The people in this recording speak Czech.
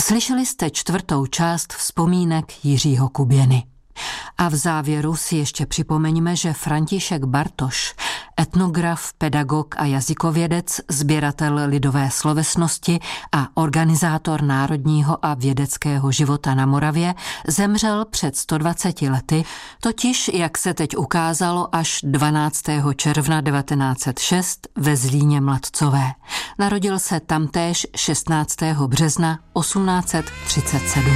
Slyšeli jste 4. část vzpomínek Jiřího Kuběny. A v závěru si ještě připomeňme, že František Bartoš, etnograf, pedagog a jazykovědec, sběratel lidové slovesnosti a organizátor národního a vědeckého života na Moravě, zemřel před 120 lety, totiž, jak se teď ukázalo, až 12. června 1906 ve Zlíně Mladcové. Narodil se tamtéž 16. března 1837.